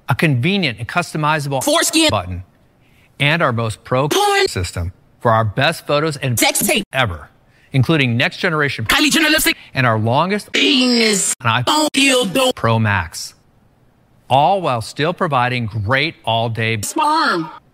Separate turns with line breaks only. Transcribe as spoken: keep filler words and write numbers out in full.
a convenient and customizable foreskin button, and our most pro porn system for our best photos and sex tape ever, including next generation Kylie Jenner lipstick and our longest penis iPhone Pro Max, all while still providing great all-day sperm.